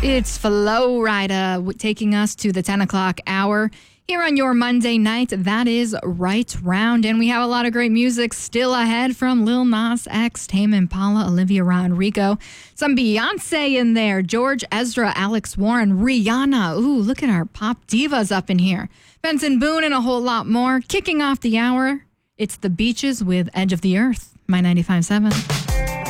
It's Flow Rida taking us to the 10 o'clock hour here on your Monday night. That is Right Round. And we have a lot of great music still ahead from Lil Nas X, Tame Impala, Olivia Rodrigo, some Beyonce in there, George Ezra, Alex Warren, Rihanna. Ooh, look at our pop divas up in here. Benson Boone and a whole lot more. Kicking off the hour, it's The Beaches with Edge of the Earth, My 95.7.